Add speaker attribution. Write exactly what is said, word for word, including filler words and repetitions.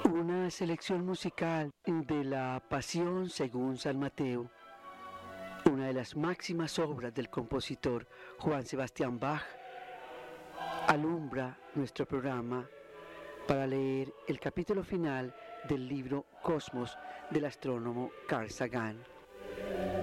Speaker 1: Una selección musical de la Pasión según San Mateo, una de las máximas obras del compositor Juan Sebastián Bach, alumbra nuestro programa para leer el capítulo final del libro Cosmos del astrónomo Carl Sagan.